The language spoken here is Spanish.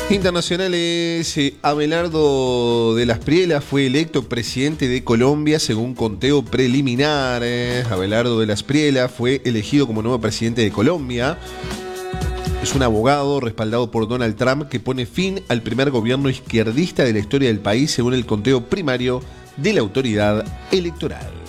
Internacionales, Abelardo de las Prielas fue electo presidente de Colombia según conteo preliminar. Abelardo de las Prielas fue elegido como nuevo presidente de Colombia. Es un abogado respaldado por Donald Trump que pone fin al primer gobierno izquierdista de la historia del país según el conteo primario de la autoridad electoral.